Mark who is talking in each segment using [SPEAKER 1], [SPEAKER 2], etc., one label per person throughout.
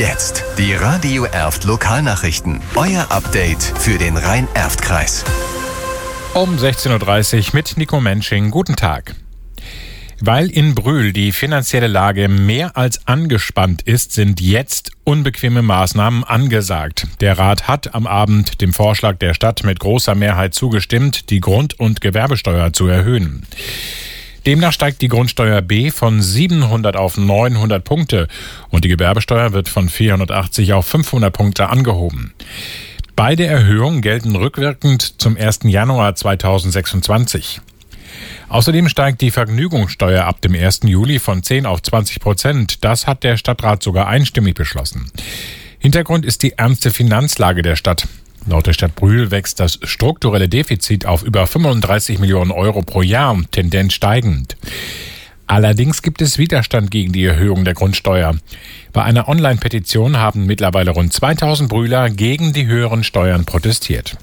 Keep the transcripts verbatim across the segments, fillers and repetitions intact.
[SPEAKER 1] Jetzt die Radio Erft Lokalnachrichten. Euer Update für den Rhein-Erft-Kreis.
[SPEAKER 2] Um sechzehn Uhr dreißig mit Nico Mensching. Guten Tag. Weil in Brühl die finanzielle Lage mehr als angespannt ist, sind jetzt unbequeme Maßnahmen angesagt. Der Rat hat am Abend dem Vorschlag der Stadt mit großer Mehrheit zugestimmt, die Grund- und Gewerbesteuer zu erhöhen. Demnach steigt die Grundsteuer B von siebenhundert auf neunhundert Punkte und die Gewerbesteuer wird von vierhundertachtzig auf fünfhundert Punkte angehoben. Beide Erhöhungen gelten rückwirkend zum ersten Januar zweitausendsechsundzwanzig. Außerdem steigt die Vergnügungssteuer ab dem ersten Juli von zehn auf zwanzig Prozent. Das hat der Stadtrat sogar einstimmig beschlossen. Hintergrund ist die ernste Finanzlage der Stadt. Laut der Stadt Brühl wächst das strukturelle Defizit auf über fünfunddreißig Millionen Euro pro Jahr, Tendenz steigend. Allerdings gibt es Widerstand gegen die Erhöhung der Grundsteuer. Bei einer Online-Petition haben mittlerweile rund zweitausend Brühler gegen die höheren Steuern protestiert.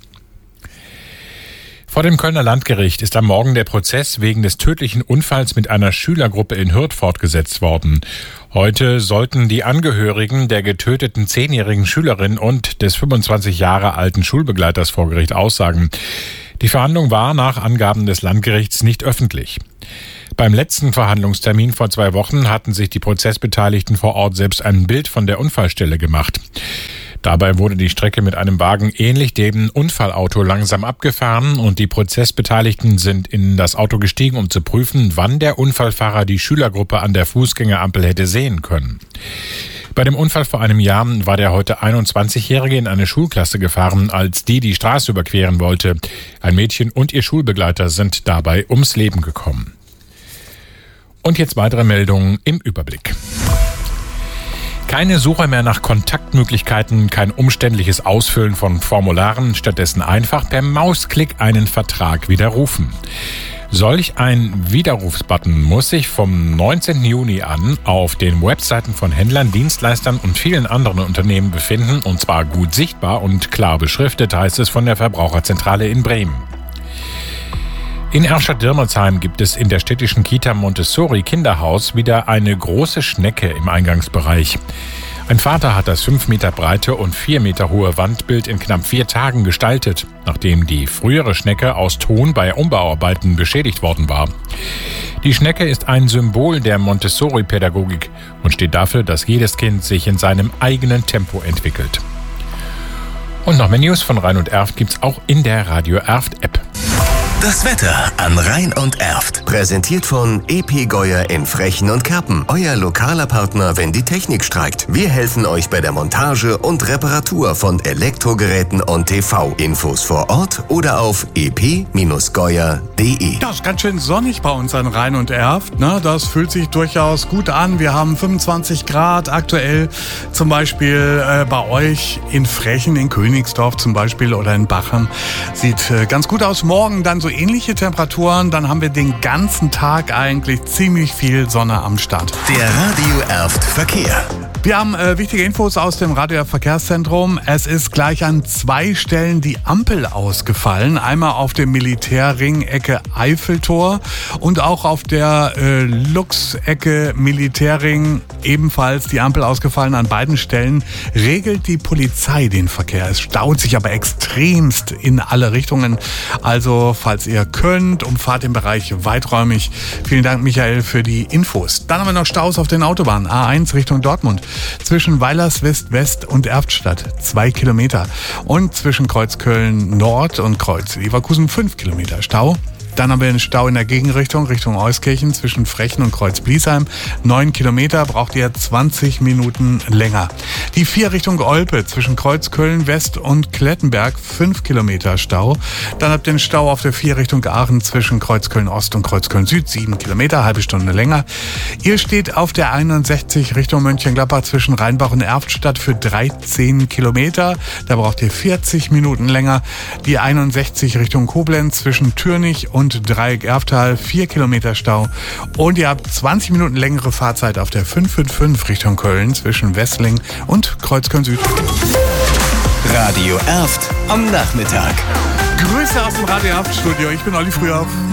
[SPEAKER 2] Vor dem Kölner Landgericht ist am Morgen der Prozess wegen des tödlichen Unfalls mit einer Schülergruppe in Hürth fortgesetzt worden. Heute sollten die Angehörigen der getöteten zehnjährigen Schülerin und des fünfundzwanzig Jahre alten Schulbegleiters vor Gericht aussagen. Die Verhandlung war nach Angaben des Landgerichts nicht öffentlich. Beim letzten Verhandlungstermin vor zwei Wochen hatten sich die Prozessbeteiligten vor Ort selbst ein Bild von der Unfallstelle gemacht. Dabei wurde die Strecke mit einem Wagen ähnlich dem Unfallauto langsam abgefahren und die Prozessbeteiligten sind in das Auto gestiegen, um zu prüfen, wann der Unfallfahrer die Schülergruppe an der Fußgängerampel hätte sehen können. Bei dem Unfall vor einem Jahr war der heute einundzwanzigjährige in eine Schulklasse gefahren, als die die Straße überqueren wollte. Ein Mädchen und ihr Schulbegleiter sind dabei ums Leben gekommen. Und jetzt weitere Meldungen im Überblick. Keine Suche mehr nach Kontaktmöglichkeiten, kein umständliches Ausfüllen von Formularen, stattdessen einfach per Mausklick einen Vertrag widerrufen. Solch ein Widerrufsbutton muss sich vom neunzehnten Juni an auf den Webseiten von Händlern, Dienstleistern und vielen anderen Unternehmen befinden, und zwar gut sichtbar und klar beschriftet, heißt es von der Verbraucherzentrale in Bremen. In Erftstadt-Dirmersheim gibt es in der städtischen Kita Montessori Kinderhaus wieder eine große Schnecke im Eingangsbereich. Ein Vater hat das fünf Meter breite und vier Meter hohe Wandbild in knapp vier Tagen gestaltet, nachdem die frühere Schnecke aus Ton bei Umbauarbeiten beschädigt worden war. Die Schnecke ist ein Symbol der Montessori-Pädagogik und steht dafür, dass jedes Kind sich in seinem eigenen Tempo entwickelt. Und noch mehr News von Rhein und Erft gibt's auch in der Radio Erft-App.
[SPEAKER 1] Das Wetter an Rhein und Erft. Präsentiert von E P Geuer in Frechen und Kerpen. Euer lokaler Partner, wenn die Technik streikt. Wir helfen euch bei der Montage und Reparatur von Elektrogeräten und T V. Infos vor Ort oder auf e p geuer punkt de.
[SPEAKER 3] Ja, ist ganz schön sonnig bei uns an Rhein und Erft. Ne? Das fühlt sich durchaus gut an. Wir haben fünfundzwanzig Grad aktuell. Zum Beispiel äh, bei euch in Frechen, in Königsdorf zum Beispiel oder in Bachem. Sieht äh, ganz gut aus. Morgen dann so ähnliche Temperaturen, dann haben wir den ganzen Tag eigentlich ziemlich viel Sonne am Start.
[SPEAKER 1] Der Radio Erft Verkehr.
[SPEAKER 3] Wir haben äh, wichtige Infos aus dem Radio Erft Verkehrszentrum. Es ist gleich an zwei Stellen die Ampel ausgefallen. Einmal auf dem Militärring Ecke Eiffeltor und auch auf der äh, Lux-Ecke Militärring ebenfalls die Ampel ausgefallen. An beiden Stellen regelt die Polizei den Verkehr. Es staut sich aber extremst in alle Richtungen. Also falls ihr könnt, umfahrt den Bereich weiträumig. Vielen Dank, Michael, für die Infos. Dann haben wir noch Staus auf den Autobahnen. A eins Richtung Dortmund. Zwischen Weilerswest-West und Erftstadt zwei Kilometer. Und zwischen Kreuzköln Nord und Kreuz Leverkusen fünf Kilometer Stau. Dann haben wir einen Stau in der Gegenrichtung, Richtung Euskirchen, zwischen Frechen und Kreuz-Bliesheim. neun Kilometer, braucht ihr zwanzig Minuten länger. Die vier Richtung Olpe, zwischen Kreuzköln West und Klettenberg, fünf Kilometer Stau. Dann habt ihr einen Stau auf der vier Richtung Aachen, zwischen Kreuzköln Ost und Kreuzköln Süd, sieben Kilometer, halbe Stunde länger. Ihr steht auf der einundsechzig Richtung Mönchengladbach, zwischen Rheinbach und Erftstadt für dreizehn Kilometer. Da braucht ihr vierzig Minuten länger. Die einundsechzig Richtung Koblenz, zwischen Türnich und Dreieck Erftal, vier Kilometer Stau. Und ihr habt zwanzig Minuten längere Fahrzeit auf der fünf fünf fünf Richtung Köln zwischen Wessling und Kreuzköln Süd.
[SPEAKER 1] Radio Erft am Nachmittag.
[SPEAKER 3] Grüße aus dem Radio Erft Studio. Ich bin Olli Frühauf.